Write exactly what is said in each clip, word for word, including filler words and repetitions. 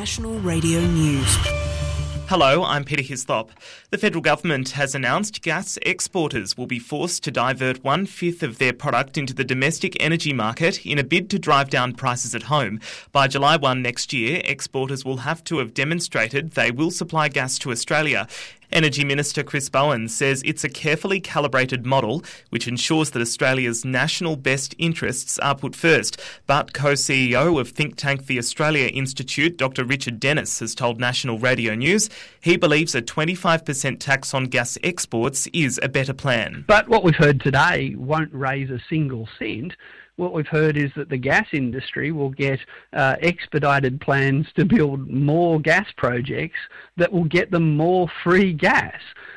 National Radio News. Hello, I'm Peter Hislop. The federal government has announced gas exporters will be forced to divert one-fifth of their product into the domestic energy market in a bid to drive down prices at home. By July first next year, exporters will have to have demonstrated they will supply gas to Australia. Energy Minister Chris Bowen says it's a carefully calibrated model which ensures that Australia's national best interests are put first. But co-C E O of think tank the Australia Institute, Doctor Richard Dennis, has told National Radio News he believes a twenty-five percent tax on gas exports is a better plan. But what we've heard today won't raise a single cent. What we've heard is that the gas industry will get uh, expedited plans to build more gas projects that will get them more free gas.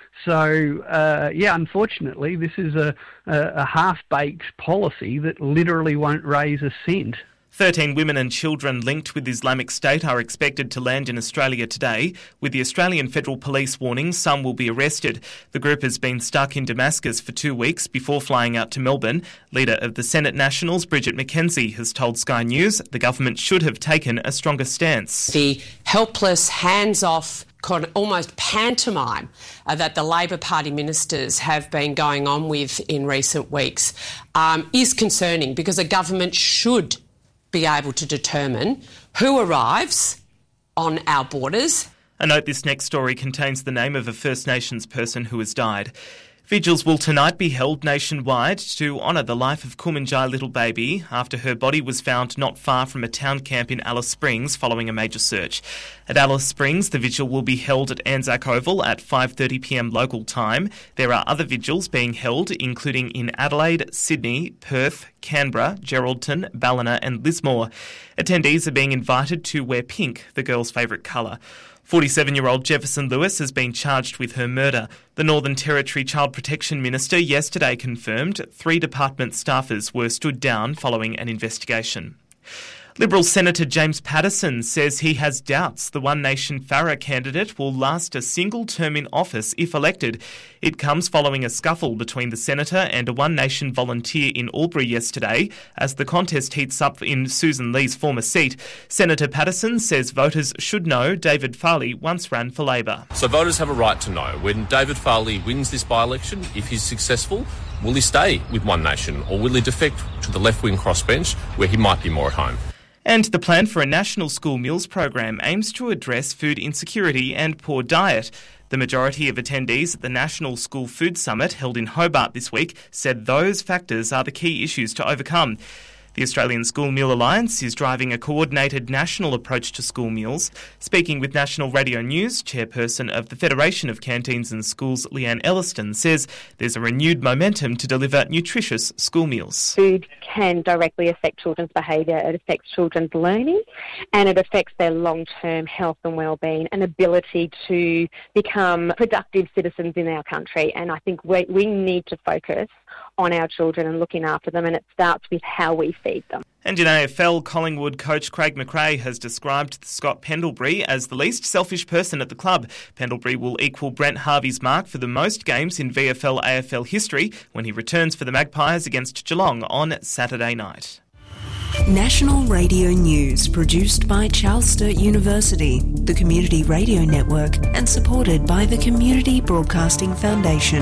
So, uh, yeah, unfortunately, this is a, a, a half-baked policy that literally won't raise a cent. Thirteen women and children linked with Islamic State are expected to land in Australia today, with the Australian Federal Police warning some will be arrested. The group has been stuck in Damascus for two weeks before flying out to Melbourne. Leader of the Senate Nationals, Bridget McKenzie, has told Sky News the government should have taken a stronger stance. The helpless, hands-off, almost pantomime uh, that the Labor Party ministers have been going on with in recent weeks um, is concerning, because a government should be able to determine who arrives on our borders. A note, this next story contains the name of a First Nations person who has died. Vigils will tonight be held nationwide to honour the life of Kumanjai Little Baby after her body was found not far from a town camp in Alice Springs following a major search. At Alice Springs, the vigil will be held at Anzac Oval at five thirty p m local time. There are other vigils being held, including in Adelaide, Sydney, Perth, Canberra, Geraldton, Ballina and Lismore. Attendees are being invited to wear pink, the girl's favourite colour. forty-seven-year-old Jefferson Lewis has been charged with her murder. The Northern Territory Child Protection Minister yesterday confirmed three department staffers were stood down following an investigation. Liberal Senator James Paterson says he has doubts the One Nation Farrer candidate will last a single term in office if elected. It comes following a scuffle between the senator and a One Nation volunteer in Albury yesterday as the contest heats up in Susan Lee's former seat. Senator Paterson says voters should know David Farley once ran for Labor. So voters have a right to know when David Farley wins this by-election, if he's successful, will he stay with One Nation or will he defect to the left-wing crossbench where he might be more at home? And the plan for a national school meals program aims to address food insecurity and poor diet. The majority of attendees at the National School Food Summit held in Hobart this week said those factors are the key issues to overcome. The Australian School Meal Alliance is driving a coordinated national approach to school meals. Speaking with National Radio News, chairperson of the Federation of Canteens and Schools, Leanne Elliston, says there's a renewed momentum to deliver nutritious school meals. Food can directly affect children's behaviour, it affects children's learning, and it affects their long-term health and well-being and ability to become productive citizens in our country. And I think we, we need to focus on our children and looking after them, and it starts with how we feed them. And in A F L, Collingwood coach Craig McRae has described Scott Pendlebury as the least selfish person at the club. Pendlebury will equal Brent Harvey's mark for the most games in V F L A F L history when he returns for the Magpies against Geelong on Saturday night. National Radio News, produced by Charles Sturt University, the Community Radio Network, and supported by the Community Broadcasting Foundation.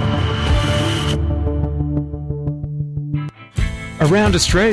Around Australia.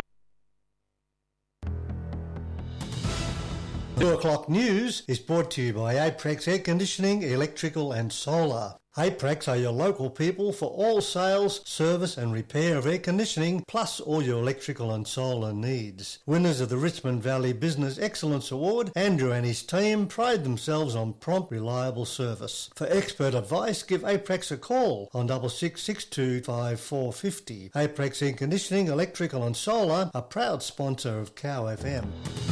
two o'clock news is brought to you by Aprex Air Conditioning, Electrical and Solar. Aprex are your local people for all sales, service and repair of air conditioning, plus all your electrical and solar needs. Winners of the Richmond Valley Business Excellence Award, Andrew and his team pride themselves on prompt, reliable service. For expert advice, give Aprex a call on six six six two five four five zero. Aprex Air Conditioning, Electrical and Solar, a proud sponsor of Cow F M.